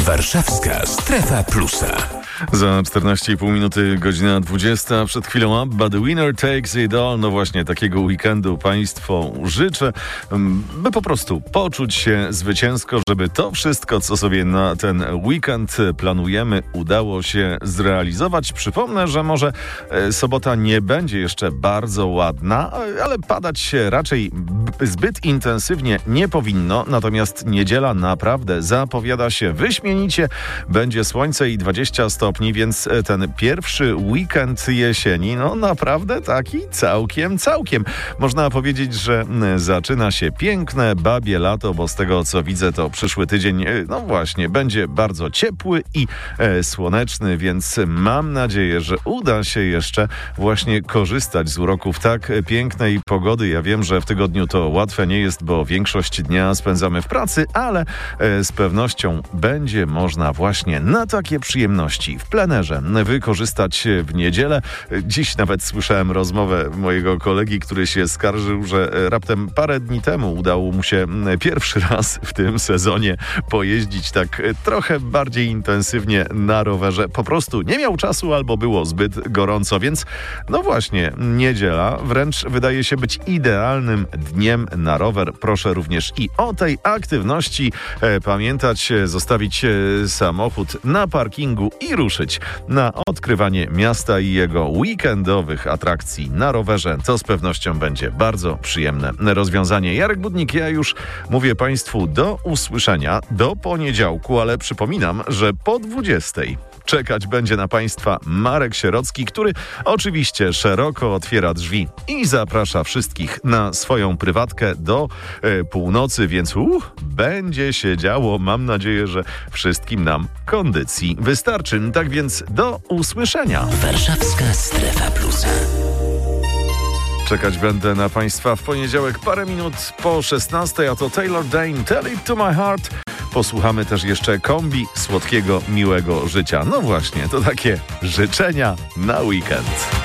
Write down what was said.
Warszawska Strefa Plusa. Za 14,5 minuty, godzina 20. Przed chwilą Abba, The Winner Takes It All. No właśnie, takiego weekendu Państwu życzę, by po prostu poczuć się zwycięsko, żeby to wszystko, co sobie na ten weekend planujemy, udało się zrealizować. Przypomnę, że może sobota nie będzie jeszcze bardzo ładna, ale padać się raczej zbyt intensywnie nie powinno. Natomiast niedziela naprawdę zapowiada się wyśmienicie. Będzie słońce i 20 stopni, więc ten pierwszy weekend jesieni, no naprawdę taki całkiem. Można powiedzieć, że zaczyna się piękne babie lato, bo z tego co widzę, to przyszły tydzień, no właśnie, będzie bardzo ciepły i słoneczny, więc mam nadzieję, że uda się jeszcze właśnie korzystać z uroków tak pięknej pogody. Ja wiem, że w tygodniu to łatwe nie jest, bo większość dnia spędzamy w pracy, ale z pewnością będzie można właśnie na takie przyjemności w plenerze wykorzystać w niedzielę. Dziś nawet słyszałem rozmowę mojego kolegi, który się skarżył, że raptem parę dni temu udało mu się pierwszy raz w tym sezonie pojeździć tak trochę bardziej intensywnie na rowerze. Po prostu nie miał czasu albo było zbyt gorąco, więc no właśnie, niedziela wręcz wydaje się być idealnym dniem na rower. Proszę również i o tej aktywności pamiętać, zostawić samochód na parkingu i ruszyć na odkrywanie miasta i jego weekendowych atrakcji na rowerze. To z pewnością będzie bardzo przyjemne rozwiązanie. Jarek Budnik, ja już mówię Państwu do usłyszenia do poniedziałku, ale przypominam, że po 20 czekać będzie na Państwa Marek Sierocki, który oczywiście szeroko otwiera drzwi i zaprasza wszystkich na swoją prywatkę do północy, więc będzie się działo. Mam nadzieję, że wszystkim nam kondycji wystarczy. Tak więc do usłyszenia. Warszawska Strefa Plusa. Czekać będę na Państwa w poniedziałek parę minut po 16, a to Taylor Dayne, Tell It To My Heart. Posłuchamy też jeszcze kombi słodkiego, miłego życia. No właśnie, to takie życzenia na weekend.